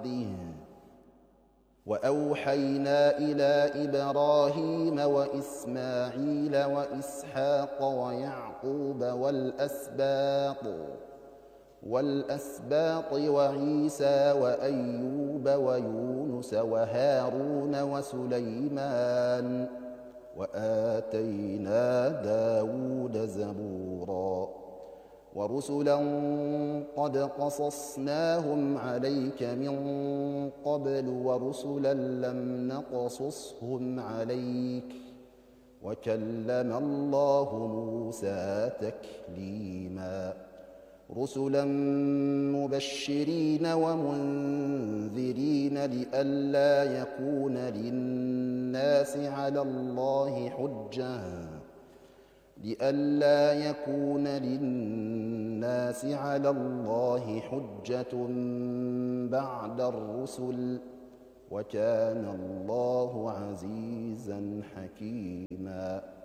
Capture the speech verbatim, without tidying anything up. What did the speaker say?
عبده. وأوحينا إلى إبراهيم وإسماعيل وإسحاق ويعقوب والأسباط والأسباط وعيسى وأيوب ويونس وهارون وسليمان وآتينا داود زبورا ورسلا قد قصصناهم عليك من قبل ورسلا لم نقصصهم عليك وكلم الله موسى تكليما رسلا مبشرين ومنذرين لئلا يكون للناس على الله حجة لئلا يكون للناس على الله حجة بعد الرسل وكان الله عزيزا حكيما.